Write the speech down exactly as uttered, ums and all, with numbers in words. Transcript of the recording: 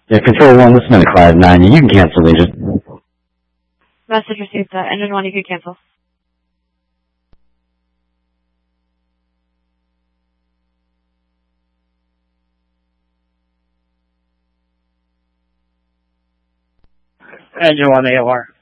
Yeah, Control one, listen to Clyde nine. You can cancel, Agent. Message received. Uh, engine one, you can cancel. Engine one, A O R.